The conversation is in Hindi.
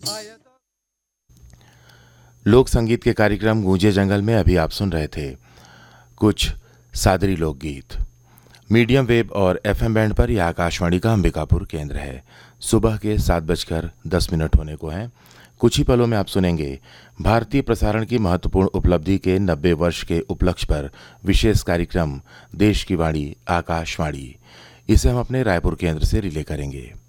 लोक संगीत के कार्यक्रम गूंजे जंगल में अभी आप सुन रहे थे कुछ सादरी लोकगीत। मीडियम वेव और एफएम बैंड पर यह आकाशवाणी का अंबिकापुर केंद्र है। सुबह के 7:10 होने को हैं। कुछ ही पलों में आप सुनेंगे भारतीय प्रसारण की महत्वपूर्ण उपलब्धि के 90 वर्ष के उपलक्ष्य पर विशेष कार्यक्रम देश की वाणी आकाशवाणी। इसे हम अपने रायपुर केंद्र से रिले करेंगे।